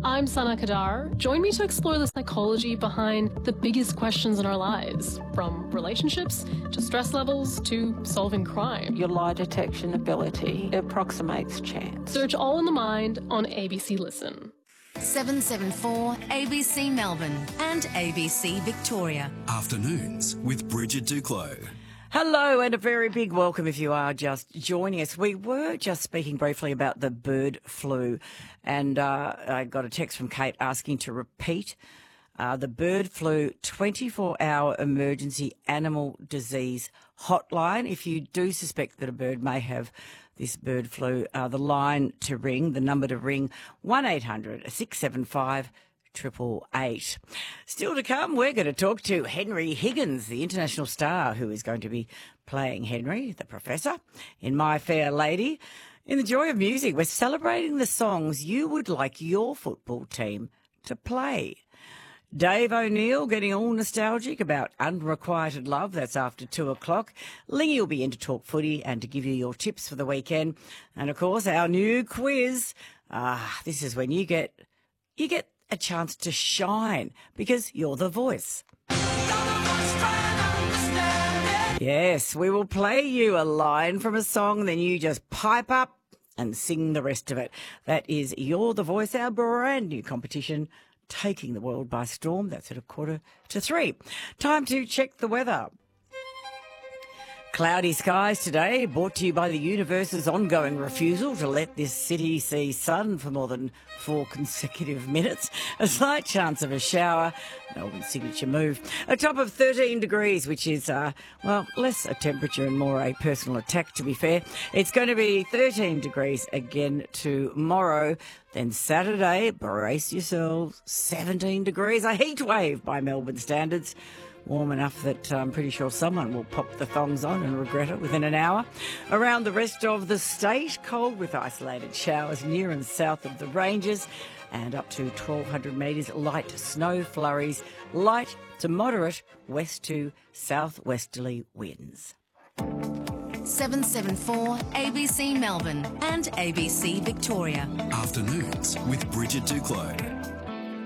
I'm Sana Kadar. Join me to explore the psychology behind the biggest questions in our lives, from relationships to stress levels to solving crime. Your lie detection ability approximates chance. Search All in the Mind on ABC Listen. 774 ABC Melbourne and ABC Victoria. Afternoons with Bridget Duclos. Hello and a very big welcome if you are just joining us. We were just speaking briefly about the bird flu and I got a text from Kate asking to repeat the bird flu 24-hour emergency animal disease hotline. If you do suspect that a bird may have this bird flu, the line to ring, the number to ring, 1-800-675 888. Still to come, we're going to talk to Henry Higgins, the international star who is going to be playing Henry, the Professor, in My Fair Lady. In the joy of music, we're celebrating the songs you would like your football team to play. Dave O'Neill getting all nostalgic about Unrequited Love. That's after 2 o'clock. Lingy will be in to talk footy and to give you your tips for the weekend. And, of course, our new quiz. This is when you get a chance to shine because you're the voice. Yes, we will play you a line from a song, then you just pipe up and sing the rest of it. That is You're the Voice, our brand new competition taking the world by storm. That's at 2:45. Time to check the weather. Cloudy skies today, brought to you by the universe's ongoing refusal to let this city see sun for more than 4 consecutive minutes. A slight chance of a shower. Melbourne's signature move. A top of 13 degrees, which is, less a temperature and more a personal attack, to be fair. It's going to be 13 degrees again tomorrow. Then Saturday, brace yourselves, 17 degrees, a heat wave by Melbourne standards. Warm enough that I'm pretty sure someone will pop the thongs on and regret it within an hour. Around the rest of the state, cold with isolated showers near and south of the ranges and up to 1,200 metres, light snow flurries, light to moderate west to southwesterly winds. 774 ABC Melbourne and ABC Victoria. Afternoons with Bridget Duclos.